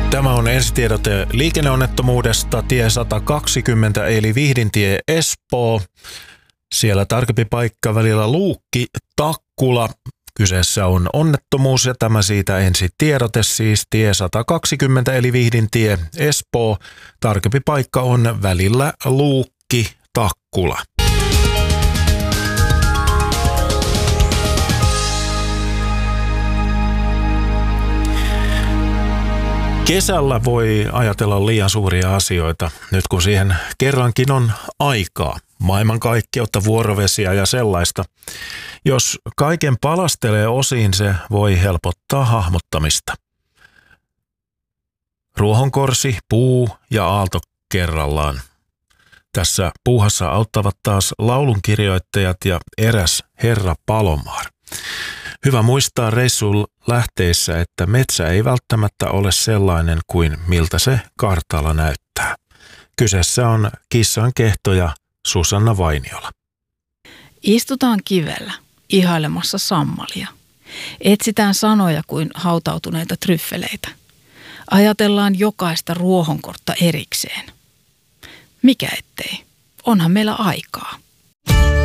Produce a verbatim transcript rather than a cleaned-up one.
Tämä on ensitiedote liikenneonnettomuudesta tie sata kaksikymmentä eli Vihdintie Espoo. Siellä tarkempi paikka välillä Luukki Takkula. Kyseessä on onnettomuus ja tämä siitä ensitiedote siis tie sata kaksikymmentä eli Vihdintie Espoo. Tarkempi paikka on välillä Luukki Takkula. Kesällä voi ajatella liian suuria asioita, nyt kun siihen kerrankin on aikaa. Maailmankaikkeutta, vuorovesiä ja sellaista. Jos kaiken palastelee osiin, se voi helpottaa hahmottamista. Ruohonkorsi, puu ja aalto kerrallaan. Tässä puuhassa auttavat taas laulunkirjoittajat ja eräs herra Palomaar. Hyvä muistaa reissuun lähteissä, että metsä ei välttämättä ole sellainen kuin miltä se kartalla näyttää. Kyseessä on kissan kehto ja Susanna Vainiola. Istutaan kivellä, ihailemassa sammalia. Etsitään sanoja kuin hautautuneita tryffeleitä. Ajatellaan jokaista ruohonkortta erikseen. Mikä ettei? Onhan meillä aikaa.